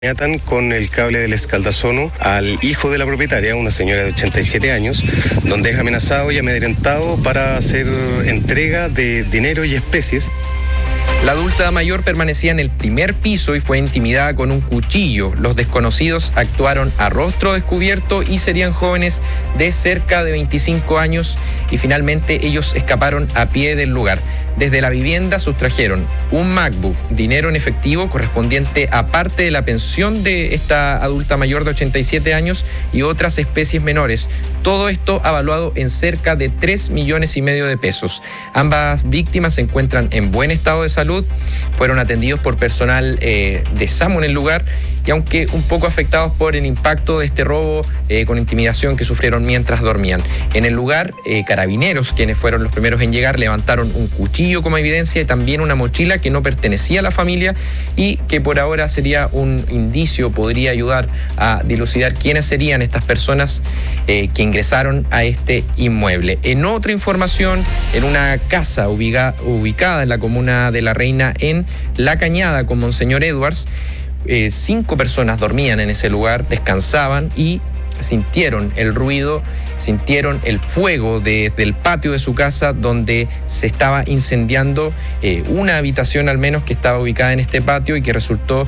Atan con el cable del escaldazono al hijo de la propietaria, una señora de 87 años, donde es amenazado y amedrentado para hacer entrega de dinero y especies. La adulta mayor permanecía en el primer piso y fue intimidada con un cuchillo. Los desconocidos actuaron a rostro descubierto y serían jóvenes de cerca de 25 años y finalmente ellos escaparon a pie del lugar. Desde la vivienda sustrajeron un MacBook, dinero en efectivo correspondiente a parte de la pensión de esta adulta mayor de 87 años y otras especies menores. Todo esto avaluado en cerca de 3,5 millones de pesos. Ambas víctimas se encuentran en buen estado de salud, fueron atendidos por personal de SAMU en el lugar y aunque un poco afectados por el impacto de este robo con intimidación que sufrieron mientras dormían. En el lugar, carabineros, quienes fueron los primeros en llegar, levantaron un cuchillo como evidencia y también una mochila que no pertenecía a la familia y que por ahora sería un indicio, podría ayudar a dilucidar quiénes serían estas personas que ingresaron a este inmueble. En otra información, en una casa ubicada en la comuna de La Reina, en La Cañada, con Monseñor Edwards, 5 personas dormían en ese lugar, descansaban y sintieron el ruido, sintieron el fuego desde el patio de su casa donde se estaba incendiando una habitación al menos que estaba ubicada en este patio y que resultó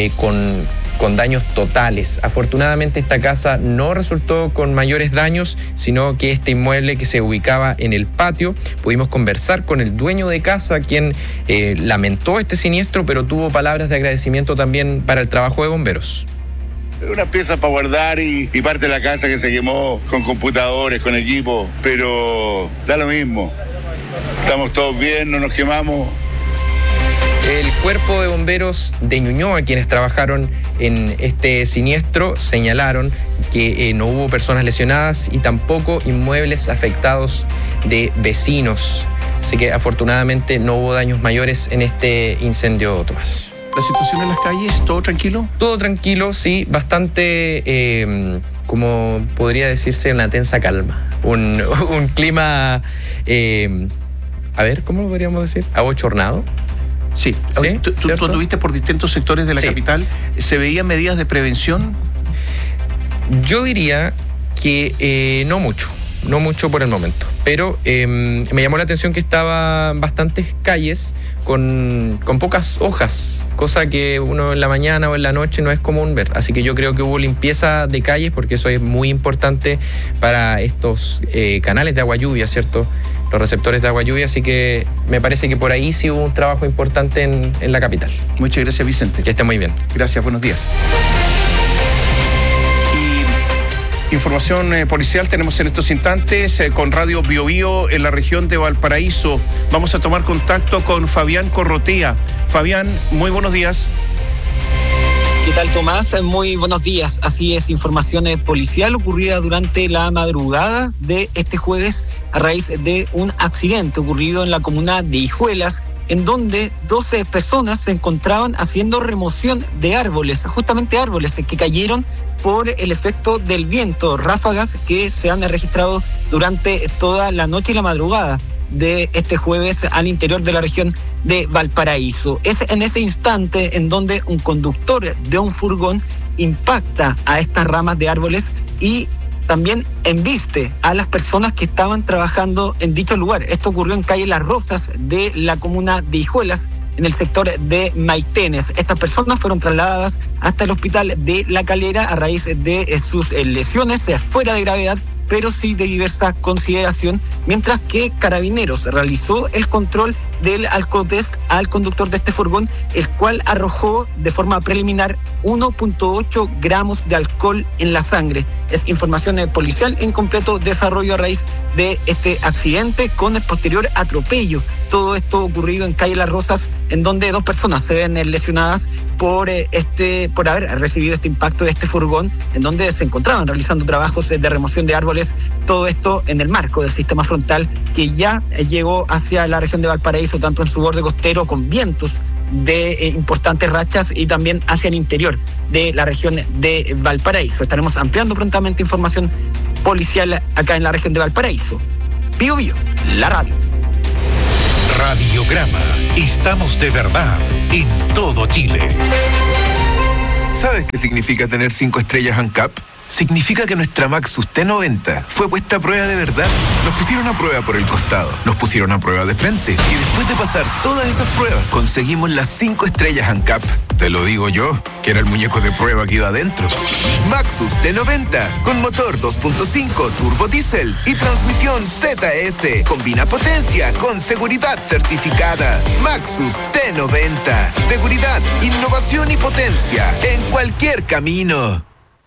con daños totales. Afortunadamente esta casa no resultó con mayores daños, sino que este inmueble que se ubicaba en el patio, pudimos conversar con el dueño de casa, quien lamentó este siniestro, pero tuvo palabras de agradecimiento también para el trabajo de bomberos. Unas piezas para guardar y parte de la casa que se quemó con computadores, con equipo, pero da lo mismo. Estamos todos bien, no nos quemamos. El cuerpo de bomberos de Ñuñoa, quienes trabajaron en este siniestro, señalaron que no hubo personas lesionadas y tampoco inmuebles afectados de vecinos. Así que afortunadamente no hubo daños mayores en este incendio, Tomás. ¿La situación en las calles? ¿Todo tranquilo? Todo tranquilo, sí, bastante, como podría decirse, una tensa calma. Un clima, a ver, ¿cómo lo podríamos decir? Abochornado. Sí. ¿Sí? ¿Tú anduviste por distintos sectores de la capital? ¿Se veían medidas de prevención? Yo diría que no mucho por el momento. Pero me llamó la atención que estaban bastantes calles con pocas hojas, cosa que uno en la mañana o en la noche no es común ver. Así que yo creo que hubo limpieza de calles porque eso es muy importante para estos canales de agua lluvia, ¿cierto? Los receptores de agua lluvia, así que me parece que por ahí sí hubo un trabajo importante en la capital. Muchas gracias, Vicente. Que esté muy bien. Gracias, buenos días. Información policial tenemos en estos instantes con Radio Bio Bio en la región de Valparaíso. Vamos a tomar contacto con Fabián Corrotea. Fabián, muy buenos días. ¿Qué tal, Tomás? Muy buenos días. Así es, información policial ocurrida durante la madrugada de este jueves a raíz de un accidente ocurrido en la comuna de Hijuelas, en donde 12 personas se encontraban haciendo remoción de árboles, justamente árboles que cayeron por el efecto del viento, ráfagas que se han registrado durante toda la noche y la madrugada de este jueves al interior de la región de Valparaíso. Es en ese instante en donde un conductor de un furgón impacta a estas ramas de árboles y también embiste a las personas que estaban trabajando en dicho lugar. Esto ocurrió en calle Las Rosas de la comuna de Hijuelas, en el sector de Maitenes. Estas personas fueron trasladadas hasta el hospital de La Calera a raíz de sus lesiones fuera de gravedad, pero sí de diversa consideración, mientras que Carabineros realizó el control del alcotest al conductor de este furgón, el cual arrojó de forma preliminar 1.8 gramos de alcohol en la sangre. Es información policial en completo desarrollo a raíz de este accidente con el posterior atropello. Todo esto ocurrido en calle Las Rosas, en donde 2 personas se ven lesionadas por haber recibido este impacto de este furgón, en donde se encontraban realizando trabajos de remoción de árboles. Todo esto en el marco del sistema frontal que ya llegó hacia la región de Valparaíso, tanto en su borde costero con vientos de importantes rachas y también hacia el interior de la región de Valparaíso. Estaremos ampliando prontamente información policial acá en la región de Valparaíso. Bio Bio, la radio. Radiograma. Estamos de verdad en todo Chile. ¿Sabes qué significa tener 5 estrellas ANCAP? Significa que nuestra Maxus T90 fue puesta a prueba de verdad. Nos pusieron a prueba por el costado, nos pusieron a prueba de frente y después de pasar todas esas pruebas, conseguimos las 5 estrellas ANCAP. Te lo digo yo, que era el muñeco de prueba que iba adentro. Maxus T90, con motor 2.5 turbo diésel y transmisión ZF. Combina potencia con seguridad certificada. Maxus T90, seguridad, innovación y potencia en cualquier camino.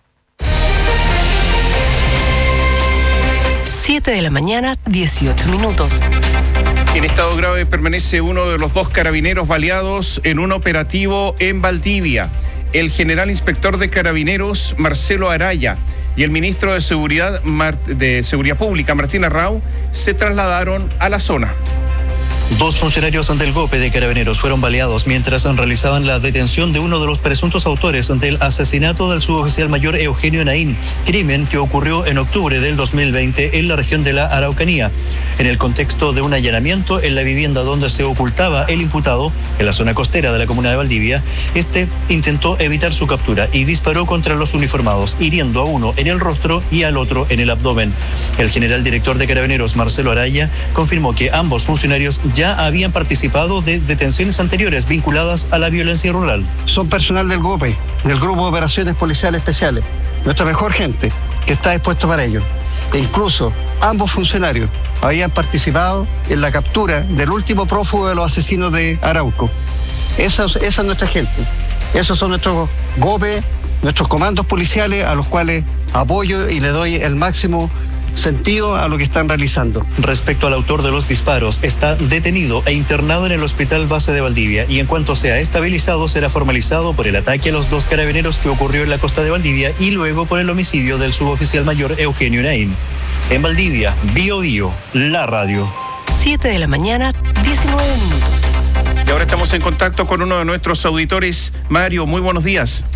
7 de la mañana, 18 minutos. En estado grave permanece uno de los 2 carabineros baleados en un operativo en Valdivia. El general inspector de Carabineros, Marcelo Araya, y el ministro de Seguridad Pública, Martín Arrau, se trasladaron a la zona. 2 funcionarios del GOPE de Carabineros fueron baleados mientras realizaban la detención de uno de los presuntos autores del asesinato del suboficial mayor Eugenio Naín, crimen que ocurrió en octubre del 2020 en la región de la Araucanía. En el contexto de un allanamiento en la vivienda donde se ocultaba el imputado, en la zona costera de la comuna de Valdivia, este intentó evitar su captura y disparó contra los uniformados, hiriendo a uno en el rostro y al otro en el abdomen. El general director de Carabineros, Marcelo Araya, confirmó que ambos funcionarios ya habían participado de detenciones anteriores vinculadas a la violencia rural. Son personal del GOPE, del Grupo de Operaciones Policiales Especiales, nuestra mejor gente que está dispuesto para ello. E incluso ambos funcionarios habían participado en la captura del último prófugo de los asesinos de Arauco. Esa es nuestra gente. Esos son nuestros GOPE, nuestros comandos policiales a los cuales apoyo y le doy el máximo sentido a lo que están realizando. Respecto al autor de los disparos, está detenido e internado en el Hospital Base de Valdivia y en cuanto sea estabilizado será formalizado por el ataque a los 2 carabineros que ocurrió en la costa de Valdivia y luego por el homicidio del suboficial mayor Eugenio Naín. En Valdivia, Bio Bio, la radio. 7 de la mañana, 19 minutos. Y ahora estamos en contacto con uno de nuestros auditores. Mario, muy buenos días.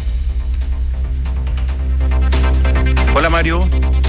Hola, Mario.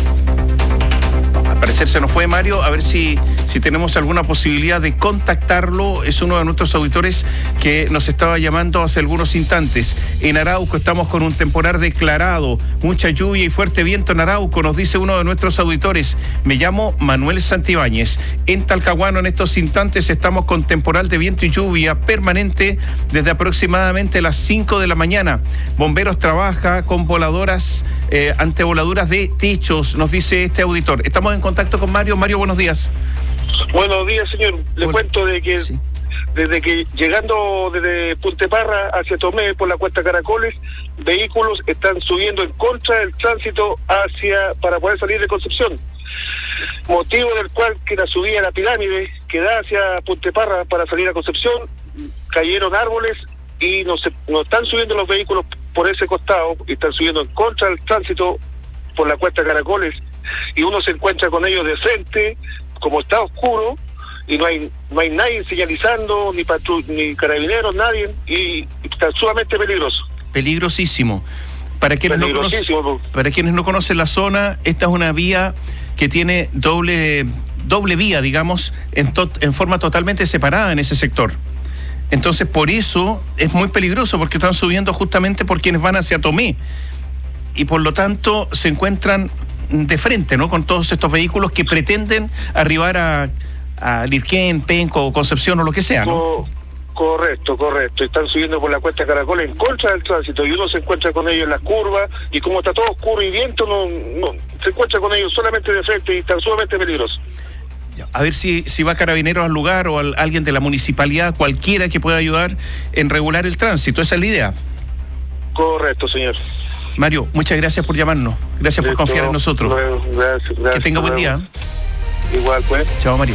Al parecer se nos fue Mario, a ver si tenemos alguna posibilidad de contactarlo. Es uno de nuestros auditores que nos estaba llamando hace algunos instantes. En Arauco estamos con un temporal declarado, mucha lluvia y fuerte viento en Arauco, nos dice uno de nuestros auditores. Me llamo Manuel Santibáñez. En Talcahuano en estos instantes estamos con temporal de viento y lluvia permanente desde aproximadamente las 5 de la mañana. Bomberos trabaja con voladoras, antevoladuras de techos, nos dice este auditor. Estamos en contacto con Mario. Mario, buenos días. Buenos días, señor. Le cuento de que desde que llegando desde Punteparra hacia Tomé por la cuesta Caracoles, vehículos están subiendo en contra del tránsito para poder salir de Concepción. Motivo del cual que la subida a la pirámide que da hacia Punteparra para salir a Concepción, cayeron árboles y no están subiendo los vehículos por ese costado y están subiendo en contra del tránsito por la cuesta Caracoles y uno se encuentra con ellos de frente, como está oscuro y no hay nadie señalizando, ni carabineros, nadie, y está sumamente peligroso. Peligrosísimo. Para quienes no conocen la zona, esta es una vía que tiene doble vía, digamos, en forma totalmente separada en ese sector. Entonces, por eso es muy peligroso, porque están subiendo justamente por quienes van hacia Tomé. Y por lo tanto, se encuentran de frente, ¿no?, con todos estos vehículos que pretenden arribar a Lirquén, Penco, o Concepción o lo que sea, ¿no? Correcto. Están subiendo por la cuesta Caracol en contra del tránsito y uno se encuentra con ellos en las curvas y como está todo oscuro y viento, no se encuentra con ellos solamente de frente y están sumamente peligrosos. A ver si va Carabineros al lugar o alguien de la municipalidad, cualquiera que pueda ayudar en regular el tránsito. Esa es la idea. Correcto, señor. Mario, muchas gracias por llamarnos. Gracias por confiar en nosotros. Gracias. Que tenga buen día. Igual, pues. Chao, Mario.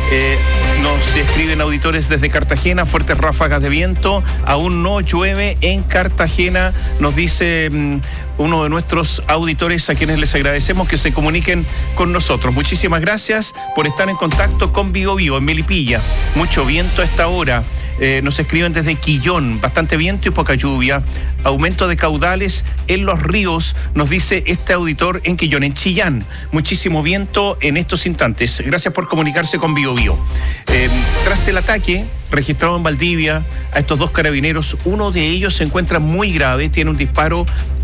Nos escriben auditores desde Cartagena, fuertes ráfagas de viento, aún no llueve en Cartagena, nos dice uno de nuestros auditores a quienes les agradecemos que se comuniquen con nosotros. Muchísimas gracias por estar en contacto con Bio Bio en Melipilla. Mucho viento a esta hora. Nos escriben desde Quillón, bastante viento y poca lluvia. Aumento de caudales en los ríos, nos dice este auditor en Quillón. En Chillán, muchísimo viento en estos instantes. Gracias por comunicarse con Bio Bio. Tras el ataque registrado en Valdivia a estos dos carabineros, uno de ellos se encuentra muy grave, tiene un disparo